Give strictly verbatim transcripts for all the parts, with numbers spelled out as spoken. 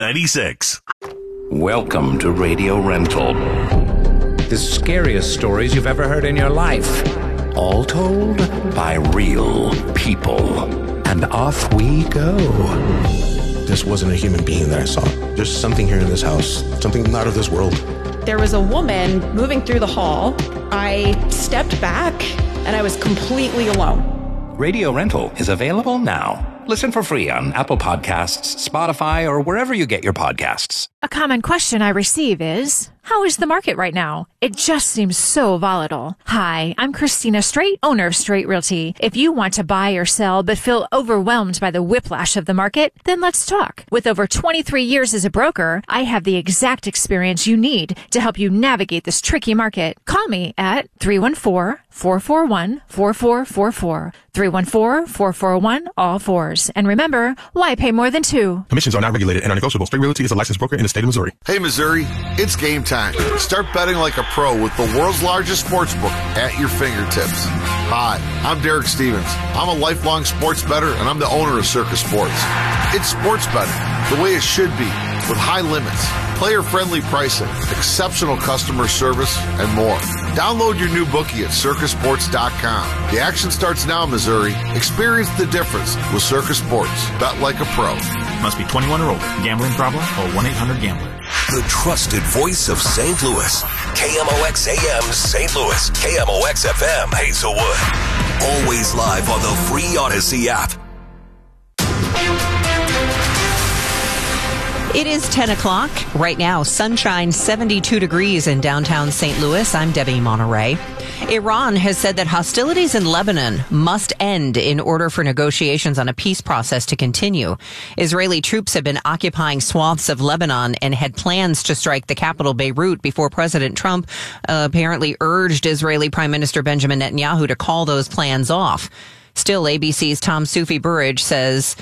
ninety-six. Welcome to Radio Rental. The scariest stories you've ever heard in your life. All told by real people. And off we go. This wasn't a human being that I saw. There's something here in this house. Something not of this world. There was a woman moving through the hall. I stepped back and I was completely alone. Radio Rental is available now. Listen for free on Apple Podcasts, Spotify, or wherever you get your podcasts. A common question I receive is, how is the market right now? It just seems so volatile. Hi, I'm Christina Straight, owner of Straight Realty. If you want to buy or sell but feel overwhelmed by the whiplash of the market, then let's talk. With over twenty-three years as a broker, I have the exact experience you need to help you navigate this tricky market. Call me at three one four, four four one, four four four four. three one four, four four one, all fours. And remember, why pay more than two? Commissions are not regulated and are negotiable. Straight Realty is a licensed broker in the state of Missouri. Hey, Missouri, it's game time. Start betting like a pro with the world's largest sports book at your fingertips. Hi, I'm Derek Stevens. I'm a lifelong sports bettor, and I'm the owner of Circus Sports. It's sports betting the way it should be, with high limits, player-friendly pricing, exceptional customer service, and more. Download your new bookie at circus sports dot com. The action starts now, Missouri. Experience the difference with Circus Sports. Bet like a pro. Must be twenty-one or older. Gambling problem? Call one eight hundred gambler. The trusted voice of Saint Louis. K M O X A M Saint Louis. K M O X F M Hazelwood. Always live on the free Odyssey app. It is ten o'clock. Right now, sunshine, seventy-two degrees in downtown Saint Louis. I'm Debbie Monterey. Iran has said that hostilities in Lebanon must end in order for negotiations on a peace process to continue. Israeli troops have been occupying swaths of Lebanon and had plans to strike the capital, Beirut, before President Trump uh, apparently urged Israeli Prime Minister Benjamin Netanyahu to call those plans off. Still, A B C's Tom Soufi-Burridge says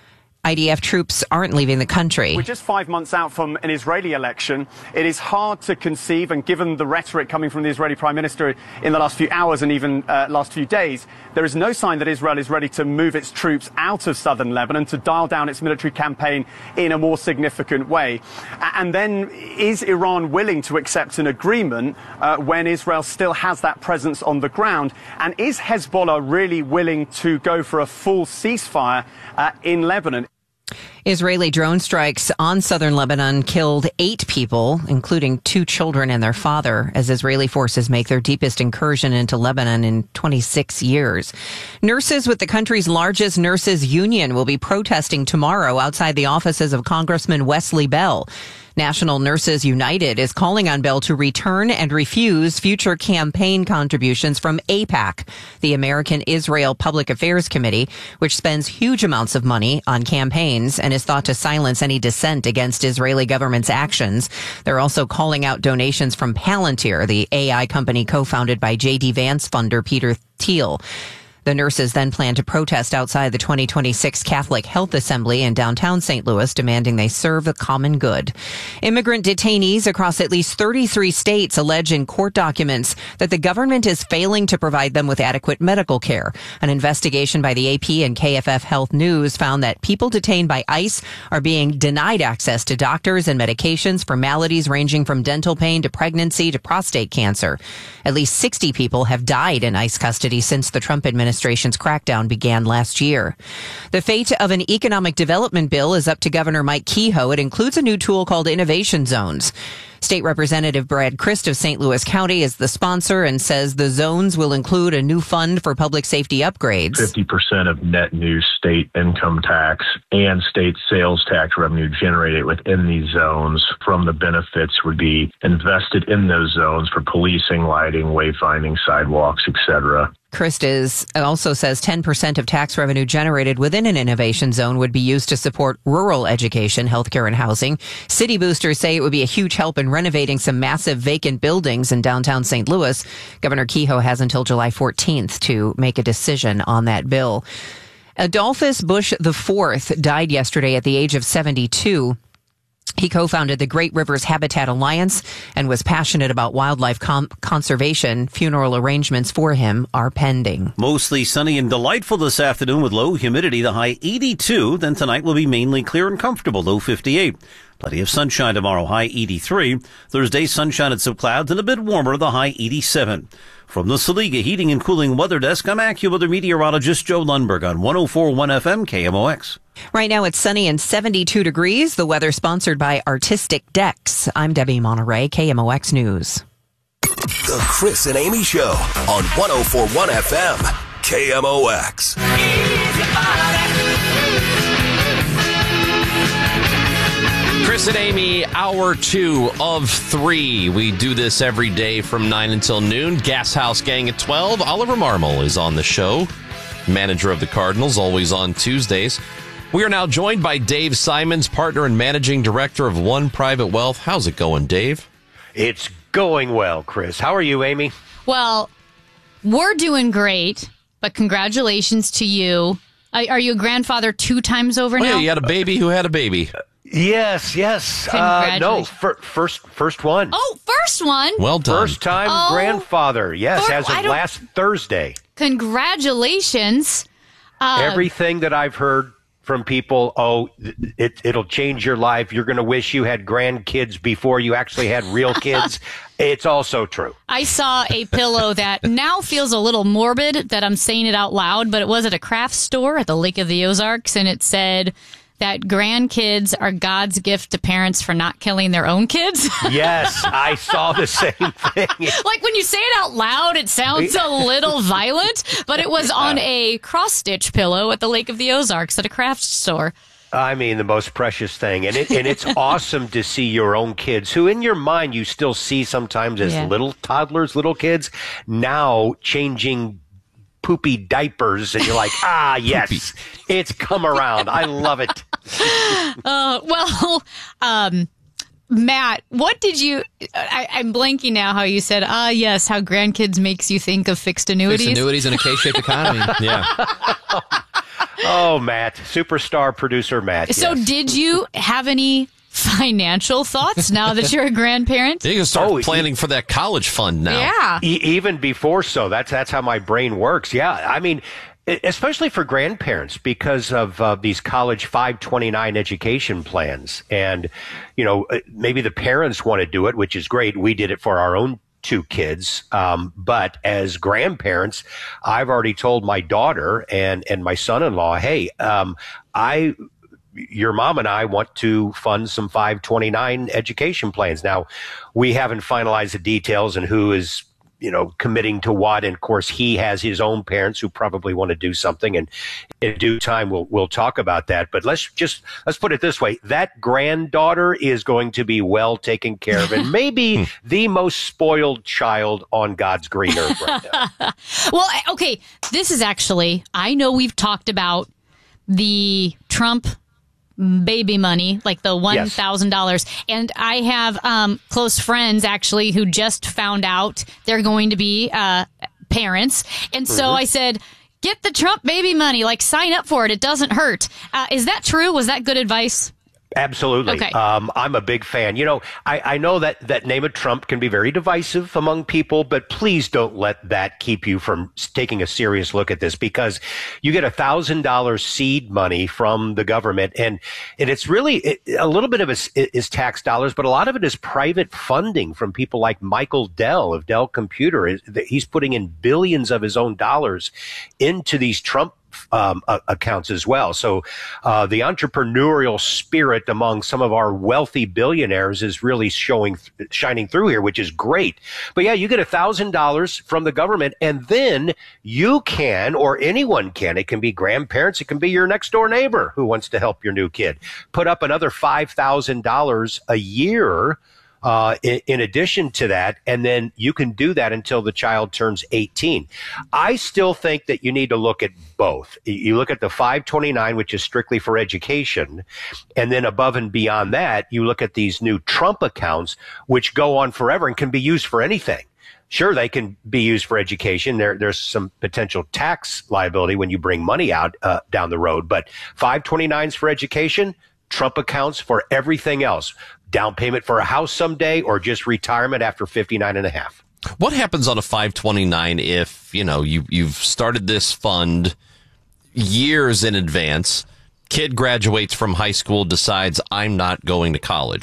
I D F troops aren't leaving the country. We're just five months out from an Israeli election. It is hard to conceive, and given the rhetoric coming from the Israeli Prime Minister in the last few hours and even uh, last few days, there is no sign that Israel is ready to move its troops out of southern Lebanon to dial down its military campaign in a more significant way. And then, is Iran willing to accept an agreement uh, when Israel still has that presence on the ground? And is Hezbollah really willing to go for a full ceasefire uh, in Lebanon? Israeli drone strikes on southern Lebanon killed eight people, including two children and their father, as Israeli forces make their deepest incursion into Lebanon in twenty-six years. Nurses with the country's largest nurses union will be protesting tomorrow outside the offices of Congressman Wesley Bell. National Nurses United is calling on Bell to return and refuse future campaign contributions from AIPAC, the American Israel Public Affairs Committee, which spends huge amounts of money on campaigns and is thought to silence any dissent against Israeli government's actions. They're also calling out donations from Palantir, the A I company co-founded by J D Vance funder Peter Thiel. The nurses then plan to protest outside the twenty twenty-six Catholic Health Assembly in downtown Saint Louis, demanding they serve the common good. Immigrant detainees across at least thirty-three states allege in court documents that the government is failing to provide them with adequate medical care. An investigation by the A P and K F F Health News found that people detained by ICE are being denied access to doctors and medications for maladies ranging from dental pain to pregnancy to prostate cancer. At least sixty people have died in ICE custody since the Trump administration administration's crackdown began last year. The fate of an economic development bill is up to Governor Mike Kehoe. It includes a new tool called Innovation Zones. State Representative Brad Christ of Saint Louis County is the sponsor and says the zones will include a new fund for public safety upgrades. fifty percent of net new state income tax and state sales tax revenue generated within these zones from the benefits would be invested in those zones for policing, lighting, wayfinding, sidewalks, et cetera. Christ is, also says ten percent of tax revenue generated within an innovation zone would be used to support rural education, healthcare, and housing. City boosters say it would be a huge help in renovating some massive vacant buildings in downtown Saint Louis. Governor Kehoe has until July fourteenth to make a decision on that bill. Adolphus Bush the fourth died yesterday at the age of seventy-two. He co-founded the Great Rivers Habitat Alliance and was passionate about wildlife com- conservation. Funeral arrangements for him are pending. Mostly sunny and delightful this afternoon with low humidity, the high eighty-two. Then tonight will be mainly clear and comfortable, low fifty-eight. Plenty of sunshine tomorrow, high eighty-three. Thursday, sunshine and some clouds and a bit warmer, the high eighty-seven. From the Saliga Heating and Cooling Weather Desk, I'm AccuWeather meteorologist Joe Lundberg on one oh four point one F M K M O X. Right now it's sunny and seventy-two degrees. The weather sponsored by Artistic Decks. I'm Debbie Monterey, K M O X News. The Chris and Amy Show on one oh four point one F M K M O X. Chris and Amy, hour two of three. We do this every day from nine until noon. Gas House Gang at twelve. Oliver Marmol is on the show, manager of the Cardinals, always on Tuesdays. We are now joined by Dave Simons, partner and managing director of One Private Wealth. How's it going, Dave? It's going well, Chris. How are you, Amy? Well, we're doing great, but congratulations to you. Are you a grandfather two times over oh, now? Yeah, you had a baby who had a baby. Yes, yes. Uh, no, fir- first first one. Oh, first one. Well done. First time oh, grandfather. Yes, for, as of last Thursday. Congratulations. Uh, Everything that I've heard from people, oh, it, it'll change your life. You're going to wish you had grandkids before you actually had real kids. It's also true. I saw a pillow that now feels a little morbid that I'm saying it out loud, but it was at a craft store at the Lake of the Ozarks, and it said that grandkids are God's gift to parents for not killing their own kids. Yes, I saw the same thing. Like when you say it out loud, it sounds a little violent, but it was on a cross-stitch pillow at the Lake of the Ozarks at a craft store. I mean, the most precious thing. And it, and it's awesome to see your own kids, who in your mind you still see sometimes as yeah. little toddlers, little kids, now changing poopy diapers, and you're like, ah, yes, it's come around. I love it. uh, well, um, Matt, what did you, I, I'm blanking now how you said, ah, yes, how grandkids makes you think of fixed annuities. Fixed annuities and a K-shaped economy. Yeah. Oh, Matt, superstar producer Matt. So yes. Did you have any financial thoughts now that you're a grandparent? You can start oh, planning e- for that college fund now. Yeah. E- even before so. That's that's how my brain works. Yeah. I mean, especially for grandparents because of uh, these college five twenty-nine education plans. And, you know, maybe the parents want to do it, which is great. We did it for our own two kids. Um, but as grandparents, I've already told my daughter and, and my son-in-law, hey, um, I... your mom and I want to fund some five twenty-nine education plans. Now, we haven't finalized the details and who is, you know, committing to what. And of course, he has his own parents who probably want to do something. And in due time, we'll we'll talk about that. But let's just let's put it this way: that granddaughter is going to be well taken care of, and maybe the most spoiled child on God's green earth right now. Well, okay, this is actually, I know we've talked about the Trump baby money, like the one thousand dollars. Yes. And I have um, close friends, actually, who just found out they're going to be uh, parents. And so mm-hmm. I said, get the Trump baby money, like sign up for it. It doesn't hurt. Uh, is that true? Was that good advice? Absolutely. Okay. Um, I'm a big fan. You know, I, I know that that name of Trump can be very divisive among people, but please don't let that keep you from taking a serious look at this, because you get a thousand dollars seed money from the government, and and it's really it, a little bit of it is tax dollars, but a lot of it is private funding from people like Michael Dell of Dell Computer. He's putting in billions of his own dollars into these Trump Um, uh, accounts as well. So uh, the entrepreneurial spirit among some of our wealthy billionaires is really showing, th- shining through here, which is great. But yeah, you get a thousand dollars from the government, and then you can, or anyone can, it can be grandparents, it can be your next door neighbor who wants to help your new kid, put up another five thousand dollars a year Uh, in, in addition to that, and then you can do that until the child turns eighteen. I still think that you need to look at both. You look at the five twenty-nine, which is strictly for education, and then above and beyond that, you look at these new Trump accounts, which go on forever and can be used for anything. Sure, they can be used for education. There, there's some potential tax liability when you bring money out uh, down the road, but five twenty-nines for education, Trump accounts for everything else. Down payment for a house someday or just retirement after fifty-nine and a half. What happens on a five twenty-nine if, you know, you, you've started this fund years in advance, kid graduates from high school, decides I'm not going to college.